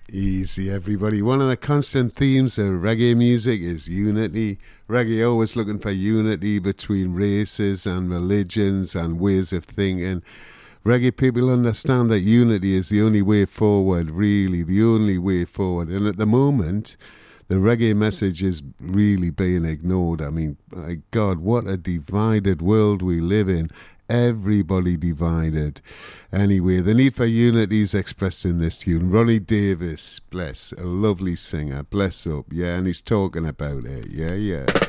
Easy, everybody. One of the constant themes of reggae music is unity. Reggae always looking for unity between races and religions and ways of thinking. Reggae people understand that unity is the only way forward, really, the only way forward. And at the moment, the reggae message is really being ignored. I mean, my God, what a divided world we live in. Everybody divided. Anyway, the need for unity is expressed in this tune. Ronnie Davis, bless, a lovely singer, bless up, yeah, and he's talking about it, yeah.